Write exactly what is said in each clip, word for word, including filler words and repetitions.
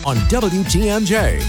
on W T M J.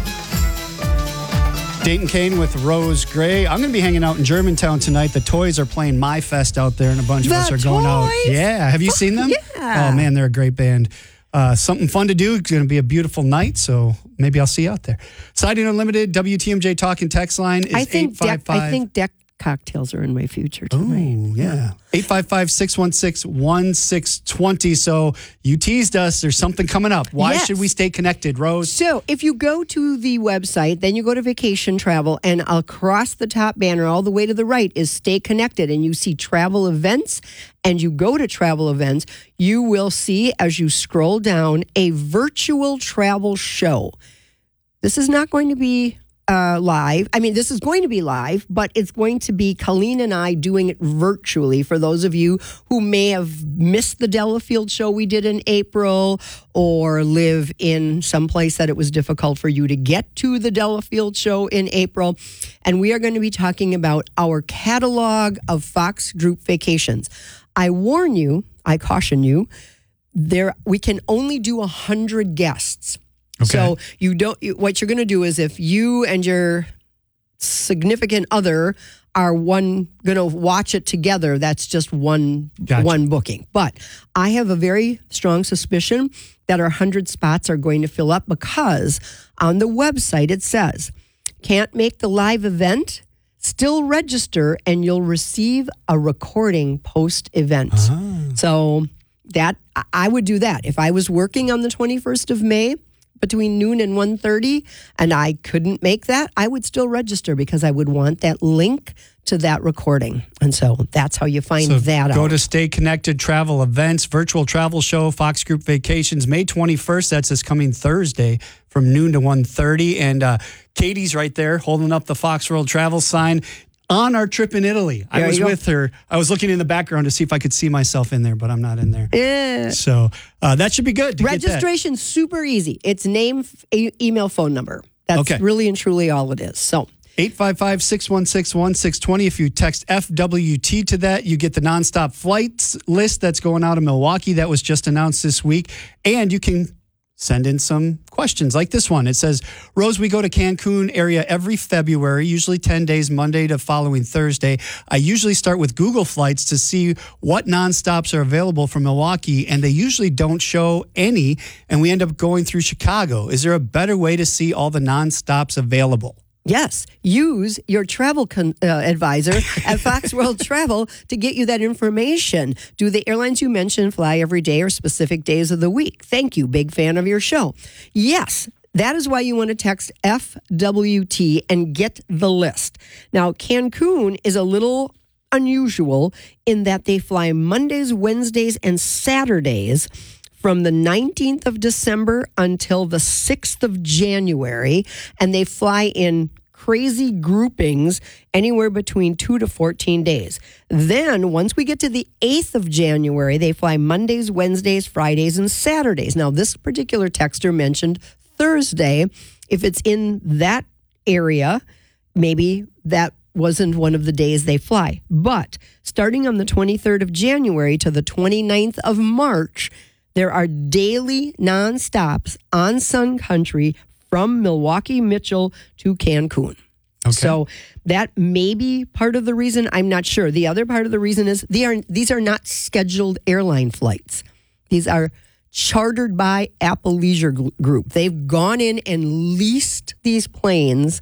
Dayton Kane with Rose Gray. I'm going to be hanging out in Germantown tonight. The Toys are playing My Fest out there, and a bunch The of us are going out. Toys? Yeah. Have you seen them? Yeah. Oh, man, they're a great band. Uh, something fun to do. It's going to be a beautiful night, so maybe I'll see you out there. Siding Unlimited, W T M J Talk and Text line is I think eight five five. deck, I think deck cocktails are in my future Oh, tonight. yeah. eight five five, six one six, one six two zero. So you teased us. There's something coming up. Why Yes. should we stay connected, Rose? So if you go to the website, then you go to vacation travel, and across the top banner, all the way to the right, is Stay Connected, and you see travel events, and you go to travel events, you will see, as you scroll down, a virtual travel show. This is not going to be uh, live. I mean, this is going to be live, but it's going to be Colleen and I doing it virtually for those of you who may have missed the Delafield show we did in April, or live in some place that it was difficult for you to get to the Delafield show in April. And we are going to be talking about our catalog of Fox Group vacations. I warn you, I caution you, there we can only do one hundred guests. Okay. So you don't. You, what you're going to do is, if you and your significant other are one going to watch it together, that's just one Gotcha. one booking. But I have a very strong suspicion that our one hundred spots are going to fill up, because on the website it says, "Can't make the live event? Still register and you'll receive a recording post-event." Ah. So that I- I would do that if I was working on the twenty-first of May. Between noon and one thirty, and I couldn't make that, I would still register, because I would want that link to that recording. And so that's how you find So that go out. to Stay Connected Travel Events, virtual travel show, Fox Group Vacations, May twenty-first. That's this coming Thursday from noon to one thirty. And uh, Katie's right there holding up the Fox World Travel sign on our trip in Italy. I There was you go. with her. I was looking in the background to see if I could see myself in there, but I'm not in there. Yeah. So uh, that should be good to get that. Registration's super easy. It's name, f- e- email, phone number. That's Okay. really and truly all it is. So eight five five, six one six, one six two zero. If you text F W T to that, you get the nonstop flights list that's going out of Milwaukee that was just announced this week. And you can send in some questions like this one. It says, Rose, we go to Cancun area every February, usually ten days, Monday to following Thursday. I usually start with Google Flights to see what nonstops are available from Milwaukee, and they usually don't show any, and we end up going through Chicago. Is there a better way to see all the nonstops available? yes, use your travel con- uh, advisor at Fox World Travel to get you that information. Do the airlines you mentioned fly every day or specific days of the week? Thank you. Big fan of your show. Yes. That is why you want to text F W T and get the list. Now, Cancun is a little unusual in that they fly Mondays, Wednesdays, and Saturdays from the nineteenth of December until the sixth of January, and they fly in crazy groupings anywhere between two to fourteen days. Then, once we get to the eighth of January, they fly Mondays, Wednesdays, Fridays, and Saturdays. Now, this particular texter mentioned Thursday. If it's in that area, maybe that wasn't one of the days they fly. But starting on the twenty-third of January to the twenty-ninth of March, there are daily nonstops on Sun Country from Milwaukee Mitchell to Cancun. Okay. So that may be part of the reason. I'm not sure. The other part of the reason is they are these are not scheduled airline flights. These are chartered by Apple Leisure Group. They've gone in and leased these planes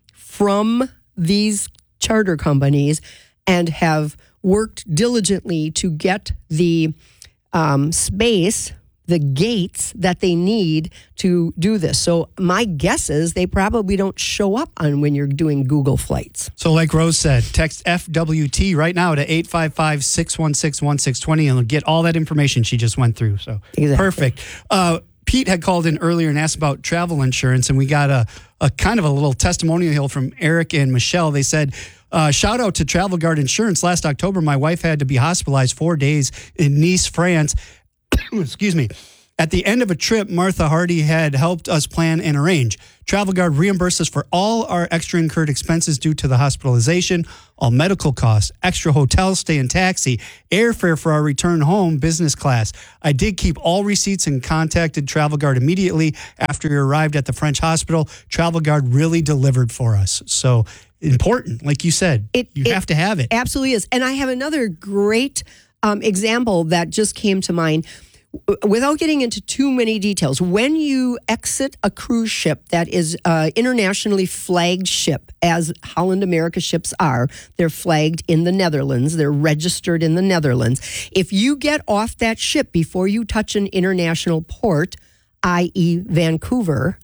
from these charter companies and have worked diligently to get the um, space, the gates that they need to do this. So my guess is they probably don't show up on when you're doing Google flights. So like Rose said, text F W T right now to eight five five, six one six, one six two zero and get all that information she just went through. So Exactly. Perfect. Uh, Pete had called in earlier and asked about travel insurance, and we got a, a kind of a little testimonial from Eric and Michelle. They said, uh, shout out to Travel Guard Insurance. Last October, my wife had to be hospitalized four days in Nice, France. Excuse me. At the end of a trip, Martha Hardy had helped us plan and arrange. Travel Guard reimbursed us for all our extra incurred expenses due to the hospitalization, all medical costs, extra hotel stay and taxi, airfare for our return home, business class. I did keep all receipts and contacted Travel Guard immediately after we arrived at the French hospital. Travel Guard really delivered for us. So important, like you said, it, you it have to have it. Absolutely is. And I have another great um, example that just came to mind. Without getting into too many details, when you exit a cruise ship that is uh, internationally flagged ship, as Holland America ships are, they're flagged in the Netherlands, they're registered in the Netherlands. If you get off that ship before you touch an international port, that is. Vancouver,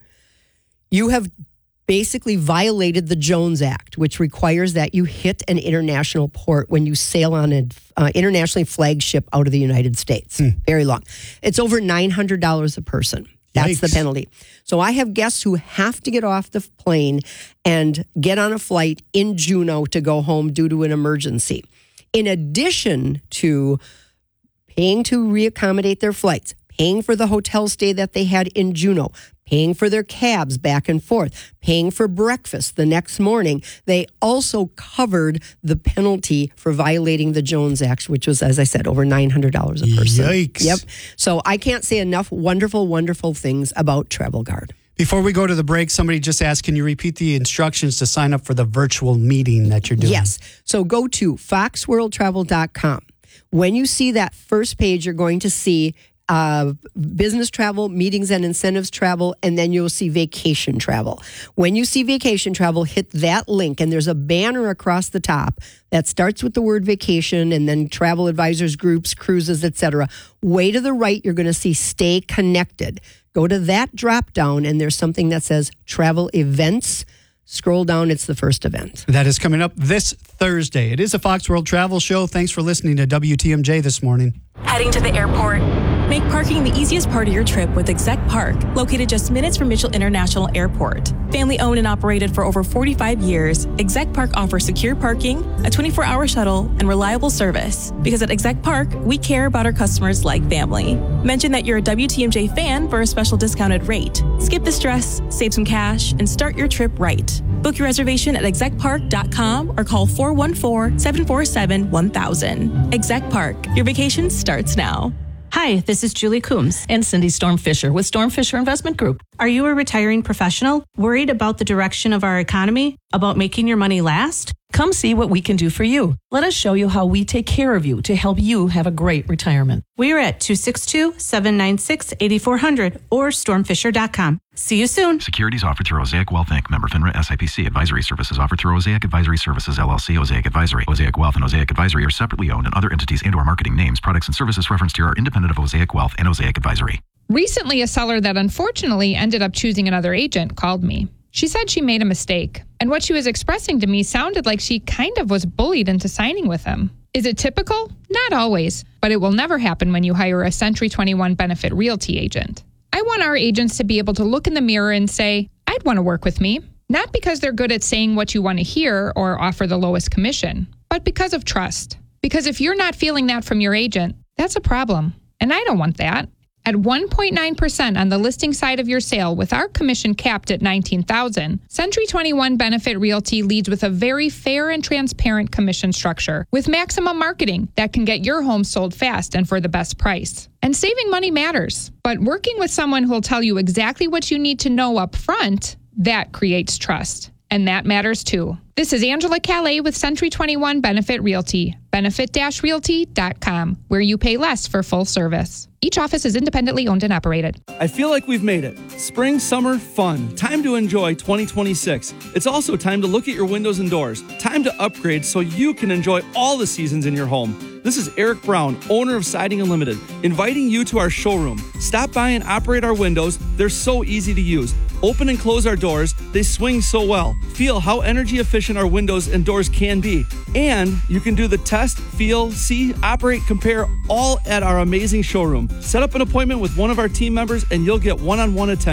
you have basically violated the Jones Act, which requires that you hit an international port when you sail on an uh, internationally flagged ship out of the United States. Hmm. Very long. It's over nine hundred dollars a person. That's Yikes. The penalty. So I have guests who have to get off the plane and get on a flight in Juneau to go home due to an emergency. In addition to paying to reaccommodate their flights, paying for the hotel stay that they had in Juneau, paying for their cabs back and forth, paying for breakfast the next morning. They also covered the penalty for violating the Jones Act, which was, as I said, over nine hundred dollars a person. Yikes. Yep. So I can't say enough wonderful, wonderful things about Travel Guard. Before we go to the break, somebody just asked, can you repeat the instructions to sign up for the virtual meeting that you're doing? Yes. So go to fox world travel dot com. When you see that first page, you're going to see Uh, business travel, meetings and incentives travel, and then you'll see vacation travel. When you see vacation travel, hit that link, and there's a banner across the top that starts with the word vacation and then travel advisors, groups, cruises, et cetera. Way to the right, you're going to see Stay Connected. Go to that drop down, and there's something that says Travel Events. Scroll down, it's the first event. That is coming up this Thursday. It is a Fox World Travel Show. Thanks for listening to W T M J this morning. Heading to the airport? Make parking the easiest part of your trip with Exec Park, located just minutes from Mitchell International Airport. Family owned and operated for over forty-five years, Exec Park offers secure parking, a twenty-four hour shuttle, and reliable service. Because at Exec Park, we care about our customers like family. Mention that you're a W T M J fan for a special discounted rate. Skip the stress, save some cash, and start your trip right. Book your reservation at exec park dot com or call four one four, seven four seven, one thousand. Exec Park, your vacation starts now. Hi, this is Julie Coombs and Cindy Storm Fisher with Storm Fisher Investment Group. Are you a retiring professional worried about the direction of our economy, about making your money last? Come see what we can do for you. Let us show you how we take care of you to help you have a great retirement. We are at two six two, seven nine six, eight four zero zero or storm fisher dot com. See you soon. Securities offered through Osaic Wealth Incorporated. Member FINRA S I P C. Advisory services offered through Osaic Advisory Services L L C. Osaic Advisory. Osaic Wealth and Osaic Advisory are separately owned, and other entities and or marketing names, products, and services referenced here are independent of Osaic Wealth and Osaic Advisory. Recently, a seller that unfortunately ended up choosing another agent called me. She said she made a mistake, and what she was expressing to me sounded like she kind of was bullied into signing with him. Is it typical? Not always, but it will never happen when you hire a Century twenty-one Benefit Realty agent. I want our agents to be able to look in the mirror and say, I'd want to work with me, not because they're good at saying what you want to hear or offer the lowest commission, but because of trust. Because if you're not feeling that from your agent, that's a problem, and I don't want that. At one point nine percent on the listing side of your sale with our commission capped at nineteen thousand dollars, Century twenty-one Benefit Realty leads with a very fair and transparent commission structure with maximum marketing that can get your home sold fast and for the best price. And saving money matters, but working with someone who'll tell you exactly what you need to know up front, that creates trust. And that matters too. This is Angela Calais with Century twenty-one Benefit Realty, benefit dash realty dot com, where you pay less for full service. Each office is independently owned and operated. I feel like we've made it. Spring, summer, fun. Time to enjoy twenty twenty-six. It's also time to look at your windows and doors. Time to upgrade so you can enjoy all the seasons in your home. This is Eric Brown, owner of Siding Unlimited, inviting you to our showroom. Stop by and operate our windows. They're so easy to use. Open and close our doors. They swing so well. Feel how energy efficient our windows and doors can be. And you can do the test, feel, see, operate, compare all at our amazing showroom. Set up an appointment with one of our team members and you'll get one-on-one attention.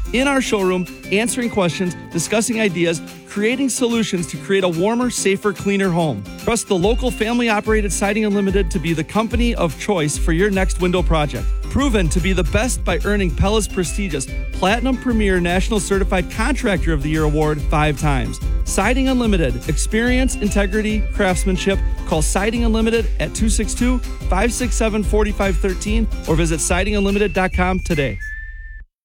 in our showroom, answering questions, discussing ideas, creating solutions to create a warmer, safer, cleaner home. Trust the local family-operated Siding Unlimited to be the company of choice for your next window project. Proven to be the best by earning Pella's prestigious Platinum Premier National Certified Contractor of the Year award five times. Siding Unlimited. Experience, integrity, craftsmanship. Call Siding Unlimited at two six two, five six seven, four five one three or visit siding unlimited dot com today.